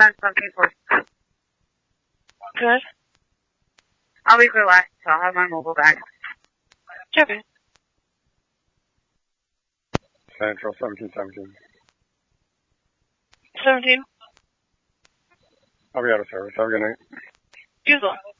Central 1740. Good. I'll be clear last, so I'll have my mobile back. Okay. Central 1717. 17. I'll be out of service. Have a good night. You as well.